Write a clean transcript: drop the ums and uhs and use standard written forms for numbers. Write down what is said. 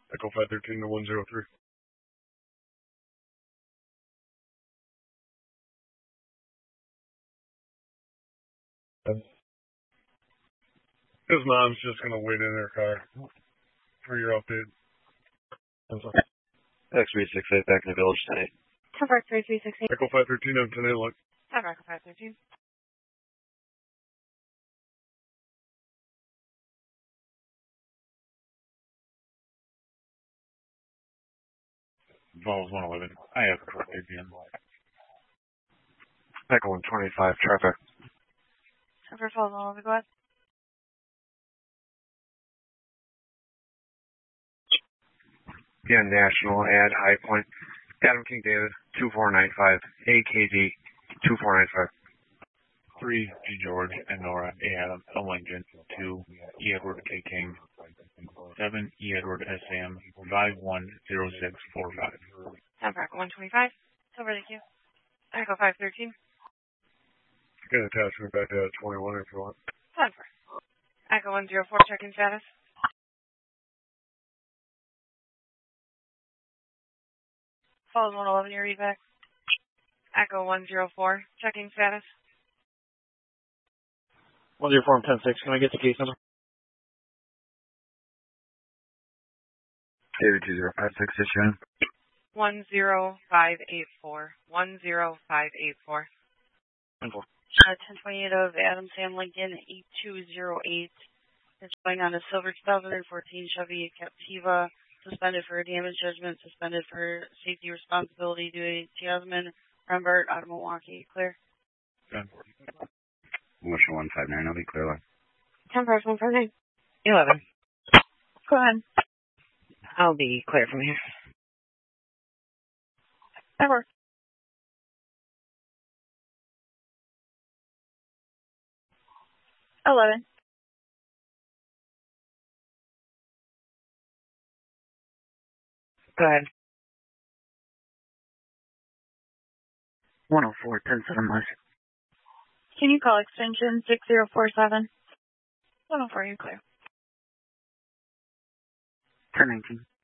Echo 513 to 103. His mom's just going to wait in her car for your update. X368 back in the village tonight. Temper 3368. Echo 513 on 10 look. Temper Echo 513. Vols 111. I have correct again. Echo 125, traffic. Temper Falls 111, go ahead. Yeah, National Ad High Point. Adam King David, 2495, AKD, 2495. 3 G George and Nora A Adam L Lincoln. 2 E Edward K King. 7 E Edward SM 510645. Temper Echo 125. Temper, thank you. Echo 513. You can attach me back to 21 if you want. Temper. Echo 104, checking status. Falls 111, your read back. Echo 104, checking status. 104 and 106, can I get the case number? David 2056, issue. 10584. 10584. 1028 of Adam Sam Lincoln 8208. It's going on a silver 2014 Chevy Captiva, suspended for damage judgment, suspended for safety responsibility due to Jasmine Rembert out of Milwaukee. Clear. Motion 159, I'll be clear line. 10 1 for 9. 11. Go ahead. I'll be clear from here. That works. 11. Go ahead. 104, 107 West. Can you call extension 6047? 104, you're clear. 1019.